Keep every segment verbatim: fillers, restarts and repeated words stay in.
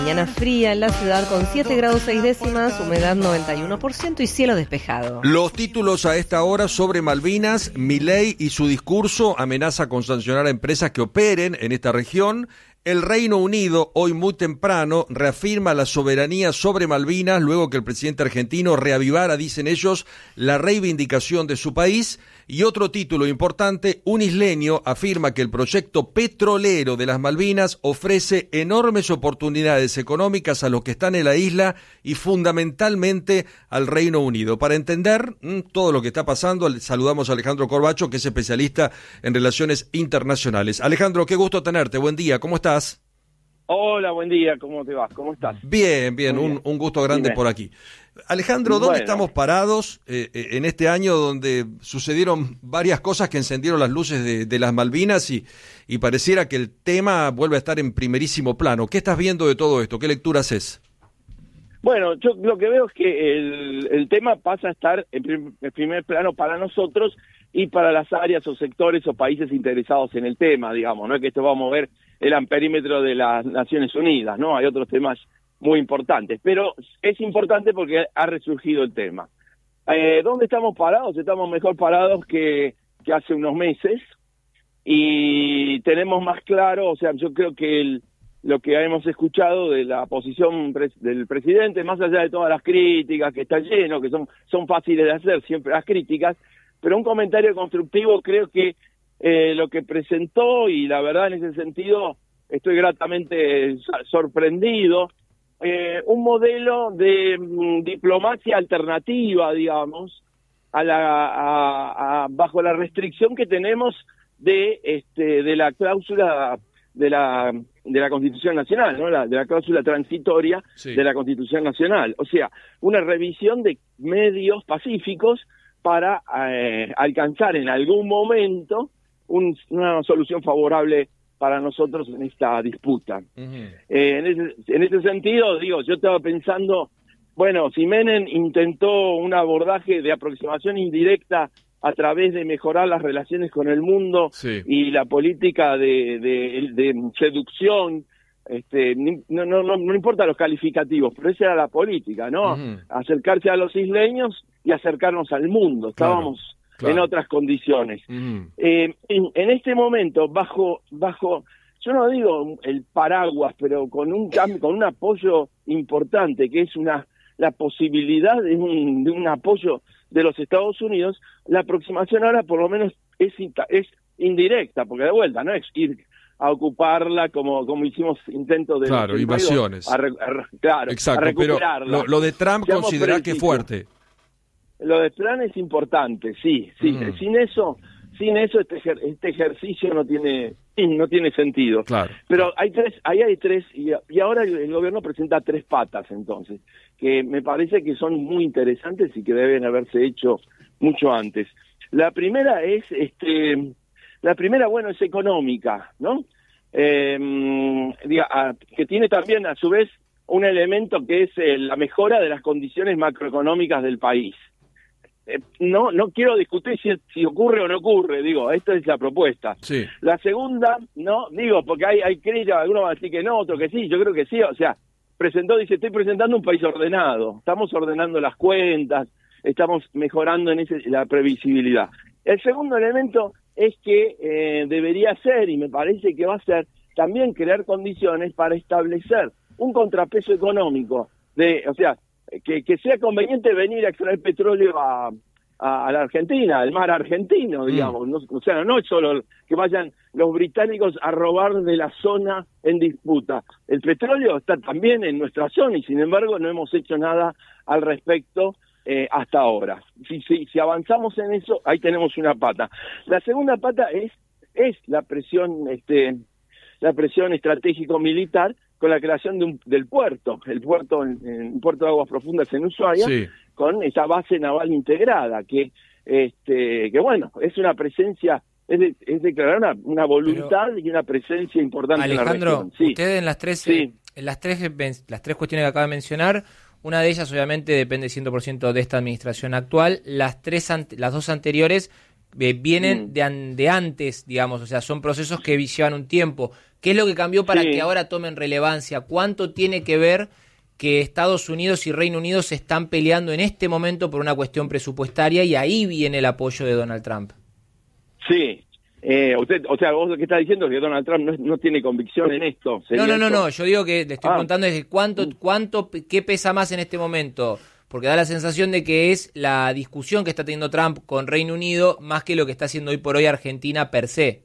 Mañana fría en la ciudad con siete grados seis décimas, humedad noventa y uno por ciento y cielo despejado. Los títulos a esta hora sobre Malvinas. Milei y su discurso amenaza con sancionar a empresas que operen en esta región. El Reino Unido, hoy muy temprano, reafirma la soberanía sobre Malvinas luego que el presidente argentino reavivara, dicen ellos, la reivindicación de su país. Y otro título importante, un isleño afirma que el proyecto petrolero de las Malvinas ofrece enormes oportunidades económicas a los que están en la isla y fundamentalmente al Reino Unido. Para entender mmm, todo lo que está pasando, saludamos a Alejandro Corbacho, que es especialista en relaciones internacionales. Alejandro, qué gusto tenerte, buen día, ¿cómo estás? Hola, buen día, ¿cómo te va? ¿Cómo estás? Bien, bien, Muy un, bien. un gusto grande Dime. por aquí. Alejandro, ¿dónde Bueno. estamos parados eh, eh, en este año donde sucedieron varias cosas que encendieron las luces de, de las Malvinas y, y pareciera que el tema vuelve a estar en primerísimo plano? ¿Qué estás viendo de todo esto? ¿Qué lectura haces? Bueno, yo lo que veo es que el, el tema pasa a estar en, prim- en primer plano para nosotros y para las áreas o sectores o países interesados en el tema, digamos. No es que esto va a mover el amperímetro de las Naciones Unidas, ¿no? Hay otros temas muy importantes, pero es importante porque ha resurgido el tema. Eh, ¿Dónde estamos parados? Estamos mejor parados que, que hace unos meses y tenemos más claro, o sea, yo creo que el, lo que hemos escuchado de la posición pres- del presidente, más allá de todas las críticas que está lleno, que son, son fáciles de hacer siempre las críticas, pero un comentario constructivo creo que eh, lo que presentó, y la verdad en ese sentido estoy gratamente sorprendido, eh, un modelo de mm, diplomacia alternativa, digamos, a la, a, a, bajo la restricción que tenemos de este de la cláusula de la de la Constitución Nacional, ¿no? La, de la cláusula transitoria Sí. de la Constitución Nacional. O sea, una revisión de medios pacíficos para eh, alcanzar en algún momento un, una solución favorable para nosotros en esta disputa. Uh-huh. Eh, en, ese, en ese sentido, digo, yo estaba pensando, bueno, si Menem intentó un abordaje de aproximación indirecta a través de mejorar las relaciones con el mundo Sí. y la política de, de, de seducción, este, ni- no, no, no, no importa los calificativos, pero esa era la política, ¿no? Ujú. Acercarse a los isleños y acercarnos al mundo. Estábamos Claro. en otras condiciones. Uh-huh. Eh, en, en este momento, bajo, bajo, yo no digo el paraguas, pero con un cambio, con un apoyo importante, que es una la posibilidad de un, de un apoyo de los Estados Unidos, la aproximación ahora por lo menos es, inta- es indirecta, porque de vuelta no es ir a ocuparla como como hicimos intentos de Claro, los invasiones. a, re- a re- claro, Exacto, a pero recuperarla. lo, lo de Trump Seamos considera que precisos. fuerte. Lo de plan es importante, sí, sí. Mm. Sin eso, sin eso este, ejer- este ejercicio no tiene no tiene sentido. Claro. Pero hay tres, ahí hay tres y, y ahora el, el gobierno presenta tres patas, entonces, que me parece que son muy interesantes y que deben haberse hecho mucho antes. La primera es, este, la primera, bueno, es económica, ¿no? Eh, diga, a- que tiene también a su vez un elemento que es eh, la mejora de las condiciones macroeconómicas del país. Eh, no no quiero discutir si, si ocurre o no ocurre, digo, esta es la propuesta. Sí. La segunda, no, digo, porque hay, hay críticas, algunos van a decir que no, otros que sí, yo creo que sí, o sea, presentó, dice, estoy presentando un país ordenado, estamos ordenando las cuentas, estamos mejorando en ese, la previsibilidad. El segundo elemento es que eh, debería ser, y me parece que va a ser, también crear condiciones para establecer un contrapeso económico, de, o sea, que, que sea conveniente venir a extraer petróleo a, a, a la Argentina, al mar argentino, digamos. Mm. No, o sea, no es solo que vayan los británicos a robar de la zona en disputa. El petróleo está también en nuestra zona y, sin embargo, no hemos hecho nada al respecto eh, hasta ahora. Si, si, si avanzamos en eso, ahí tenemos una pata. La segunda pata es, es la presión, este, la presión estratégico-militar con la creación de un, del puerto, el puerto en, en puerto de aguas profundas en Ushuaia, Sí. con esa base naval integrada, que este que bueno, es una presencia, es, de, es declarar una, una voluntad Pero, y una presencia importante Alejandro, en la región. Sí. Usted en las tres, Sí. en las tres, las tres cuestiones que acaba de mencionar, una de ellas obviamente depende cien por ciento de esta administración actual, las tres, las dos anteriores eh, vienen mm. de, an, de antes, digamos, o sea, son procesos que llevan un tiempo. ¿Qué es lo que cambió para Sí. que ahora tomen relevancia? ¿Cuánto tiene que ver que Estados Unidos y Reino Unido se están peleando en este momento por una cuestión presupuestaria y ahí viene el apoyo de Donald Trump? Sí. Eh, usted, o sea, vos lo que está diciendo es que Donald Trump no, no tiene convicción en esto. No, no, no, esto? no, yo digo que le estoy Ah. preguntando desde cuánto, cuánto, qué pesa más en este momento, porque da la sensación de que es la discusión que está teniendo Trump con Reino Unido más que lo que está haciendo hoy por hoy Argentina per se.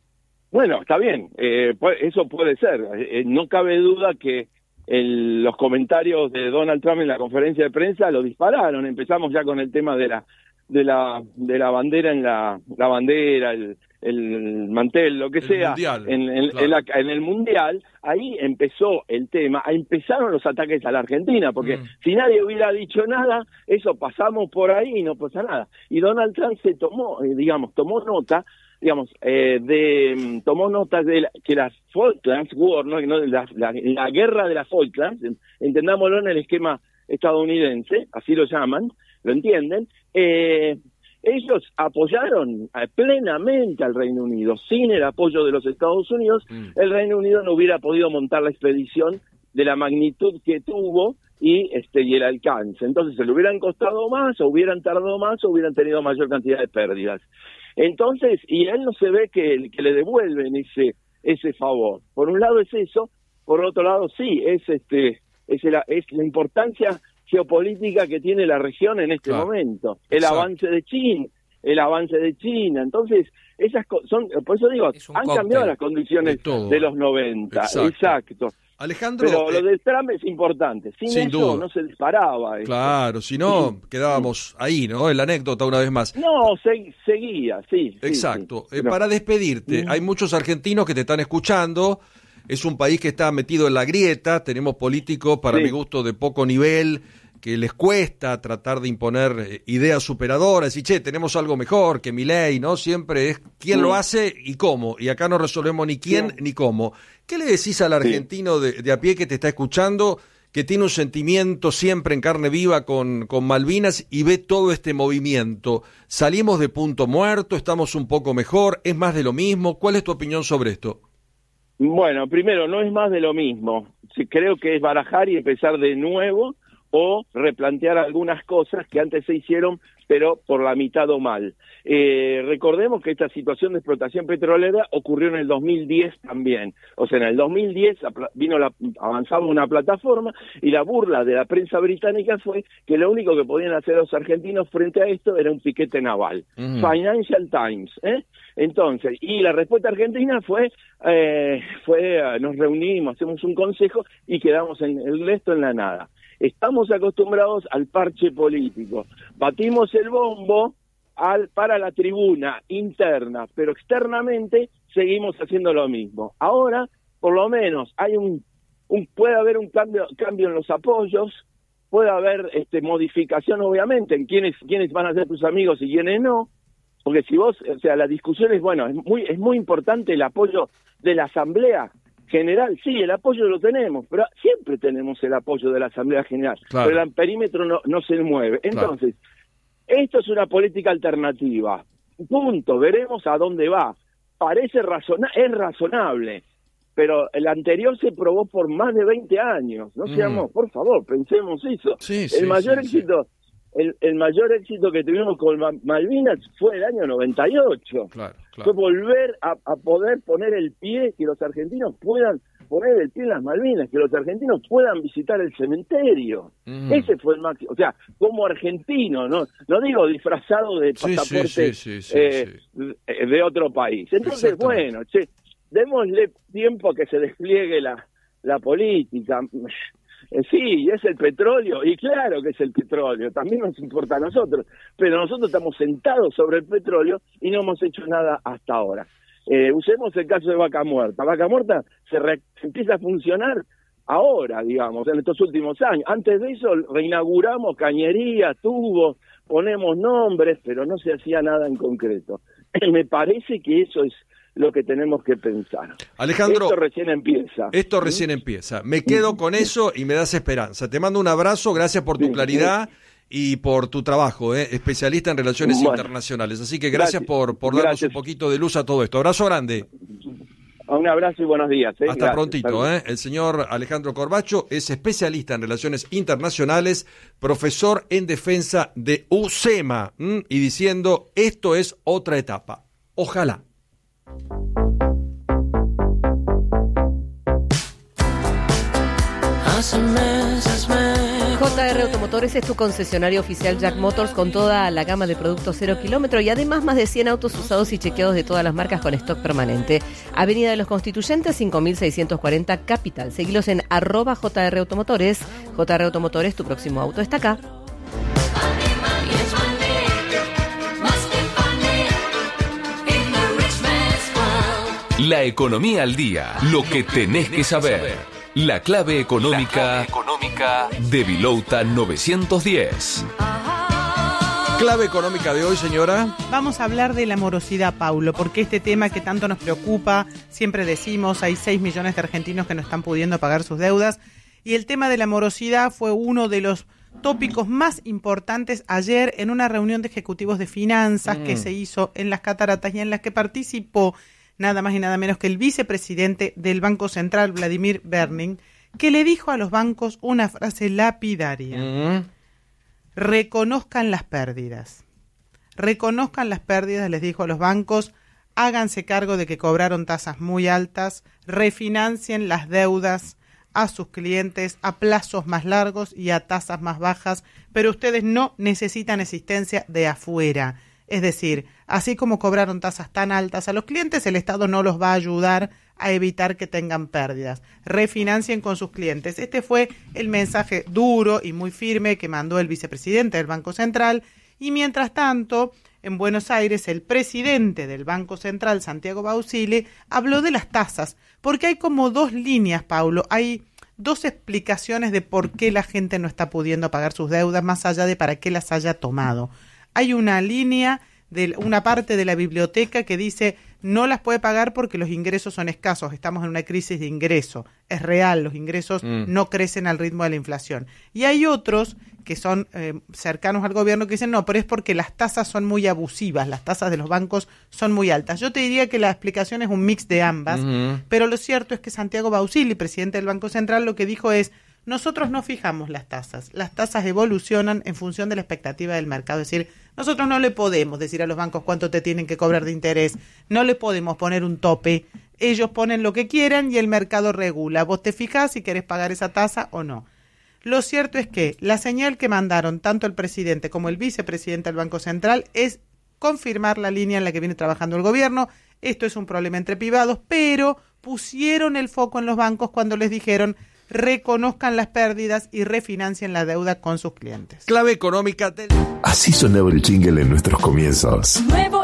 Bueno, está bien, eh, pu- eso puede ser. Eh, no cabe duda que el- los comentarios de Donald Trump en la conferencia de prensa lo dispararon. Empezamos ya con el tema de la de la de la bandera en la la bandera, el, el mantel, lo que El sea, mundial, en, en- claro. en la- en el mundial. Ahí empezó el tema, ahí empezaron los ataques a la Argentina, porque Mm. si nadie hubiera dicho nada, eso pasamos por ahí y no pasa nada. Y Donald Trump se tomó, eh, digamos, tomó nota digamos, eh, de tomó nota de la, que las Falklands War, ¿no? No, la, la, la guerra de las Falklands, entendámoslo en el esquema estadounidense, así lo llaman, lo entienden, eh, ellos apoyaron eh, plenamente al Reino Unido. Sin el apoyo de los Estados Unidos, Mm. el Reino Unido no hubiera podido montar la expedición de la magnitud que tuvo y este y el alcance. Entonces, se le hubieran costado más, o hubieran tardado más, o hubieran tenido mayor cantidad de pérdidas. Entonces, y él no se ve que, que le devuelven ese ese favor. Por un lado es eso, por otro lado sí, es este es la, es la importancia geopolítica que tiene la región en este Claro. momento, el Exacto. avance de China, el avance de China. Entonces, esas co- son, por eso digo, Es un han cóctel cambiado las condiciones de todo. de los noventa. Exacto. Exacto. Alejandro, Pero eh, lo de Trump es importante. Sin, sin eso duda. no se disparaba. esto. claro, si no, quedábamos ahí, ¿no? En la anécdota una vez más. No, se- seguía, sí. sí, Exacto. sí. Eh, Pero- para despedirte, Mm. hay muchos argentinos que te están escuchando. Es un país que está metido en la grieta. Tenemos políticos, para Sí. mi gusto, de poco nivel, que les cuesta tratar de imponer eh, ideas superadoras. Y, che, tenemos algo mejor que Milei, ¿no? Siempre es quién Mm. lo hace y cómo. Y acá no resolvemos ni quién Sí. ni cómo. ¿Qué le decís al argentino de, de a pie que te está escuchando, que tiene un sentimiento siempre en carne viva con, con Malvinas y ve todo este movimiento? ¿Salimos de punto muerto? ¿Estamos un poco mejor? ¿Es más de lo mismo? ¿Cuál es tu opinión sobre esto? Bueno, primero, no es más de lo mismo. Sí, creo que es barajar y empezar de nuevo o replantear algunas cosas que antes se hicieron, pero por la mitad o mal. Eh, recordemos que esta situación de explotación petrolera ocurrió en el dos mil diez también. O sea, en el dos mil diez vino la, avanzaba una plataforma y la burla de la prensa británica fue que lo único que podían hacer los argentinos frente a esto era un piquete naval. Mm. Financial Times, ¿eh? Entonces, y la respuesta argentina fue, eh, fue eh, nos reunimos, hacemos un consejo y quedamos en el resto en la nada. Estamos acostumbrados al parche político. Batimos el bombo al, para la tribuna interna, pero externamente seguimos haciendo lo mismo. Ahora, por lo menos, hay un, un puede haber un cambio, cambio en los apoyos, puede haber este, modificación, obviamente, en quiénes, quiénes van a ser tus amigos y quiénes no. Porque si vos, o sea, la discusión es, bueno, es muy, es muy importante el apoyo de la Asamblea General. Sí, el apoyo lo tenemos, pero siempre tenemos el apoyo de la Asamblea General. Claro. Pero el perímetro no, no se mueve. Entonces, esto es una política alternativa. Punto. Veremos a dónde va. Parece razona es razonable, pero el anterior se probó por más de veinte años. No Mm. seamos, por favor, pensemos eso. Sí, el sí, mayor sí, éxito... El, el mayor éxito que tuvimos con Ma- Malvinas fue el año noventa y ocho. Claro, Fue claro. volver a, a poder poner el pie, que los argentinos puedan poner el pie en las Malvinas, que los argentinos puedan visitar el cementerio. Mm. Ese fue el máximo. O sea, como argentino, no no digo disfrazado de Sí, sí, pasaporte sí, sí, sí, eh, sí. de- de otro país. Entonces, Exactamente. bueno, che, démosle tiempo a que se despliegue la, la política. Eh, Sí, es el petróleo, y claro que es el petróleo, también nos importa a nosotros, pero nosotros estamos sentados sobre el petróleo y no hemos hecho nada hasta ahora. Eh, usemos el caso de Vaca Muerta. Vaca Muerta se re- empieza a funcionar ahora, digamos, en estos últimos años. Antes de eso reinauguramos cañería, tubos, ponemos nombres, pero no se hacía nada en concreto. Me parece que eso es lo que tenemos que pensar. Alejandro, Esto recién empieza. esto recién empieza. Me quedo con eso y me das esperanza. Te mando un abrazo, gracias por tu Sí, claridad y por tu trabajo, ¿eh? Especialista en relaciones Bueno, internacionales. Así que gracias, gracias, por, por darnos gracias. un poquito de luz a todo esto. Abrazo grande. Un abrazo y buenos días. ¿eh? Hasta Gracias. prontito. ¿eh? El señor Alejandro Corbacho es especialista en relaciones internacionales, profesor en defensa de UCEMA, ¿m? y diciendo, esto es otra etapa. Ojalá. J R Automotores es tu concesionario oficial Jack Motors con toda la gama de productos cero kilómetro y además más de cien autos usados y chequeados de todas las marcas con stock permanente. Avenida de los Constituyentes, cinco mil seiscientos cuarenta, Capital. Seguilos en arroba J R Automotores. J R Automotores, tu próximo auto está acá. La economía al día, lo que tenés que saber. La clave económica, la clave económica de Vilouta novecientos diez. Clave económica de hoy, señora. Vamos a hablar de la morosidad, Paulo, porque este tema que tanto nos preocupa, siempre decimos, hay seis millones de argentinos que no están pudiendo pagar sus deudas, y el tema de la morosidad fue uno de los tópicos más importantes ayer en una reunión de ejecutivos de finanzas mm. que se hizo en las Cataratas y en las que participó nada más y nada menos que el vicepresidente del Banco Central, Vladimir Berning, que le dijo a los bancos una frase lapidaria. Mm. Reconozcan las pérdidas. Reconozcan las pérdidas, les dijo a los bancos, háganse cargo de que cobraron tasas muy altas, refinancien las deudas a sus clientes a plazos más largos y a tasas más bajas, pero ustedes no necesitan asistencia de afuera. Es decir, así como cobraron tasas tan altas a los clientes, el Estado no los va a ayudar a evitar que tengan pérdidas. Refinancien con sus clientes. Este fue el mensaje duro y muy firme que mandó el vicepresidente del Banco Central. Y mientras tanto, en Buenos Aires, el presidente del Banco Central, Santiago Bausili, habló de las tasas. Porque hay como dos líneas, Paulo. Hay dos explicaciones de por qué la gente no está pudiendo pagar sus deudas, más allá de para qué las haya tomado. Hay una línea, de una parte de la biblioteca que dice no las puede pagar porque los ingresos son escasos, estamos en una crisis de ingreso, es real, los ingresos mm. no crecen al ritmo de la inflación. Y hay otros que son eh, cercanos al gobierno que dicen no, pero es porque las tasas son muy abusivas, las tasas de los bancos son muy altas. Yo te diría que la explicación es un mix de ambas, uh-huh. pero lo cierto es que Santiago Bausili, presidente del Banco Central, lo que dijo es nosotros no fijamos las tasas, las tasas evolucionan en función de la expectativa del mercado, es decir, nosotros no le podemos decir a los bancos cuánto te tienen que cobrar de interés, no le podemos poner un tope, ellos ponen lo que quieran y el mercado regula, vos te fijás si querés pagar esa tasa o no. Lo cierto es que la señal que mandaron tanto el presidente como el vicepresidente del Banco Central es confirmar la línea en la que viene trabajando el gobierno, esto es un problema entre privados, pero pusieron el foco en los bancos cuando les dijeron reconozcan las pérdidas y refinancien la deuda con sus clientes. Clave económica. Del... Así sonaba el jingle en nuestros comienzos. Nuevo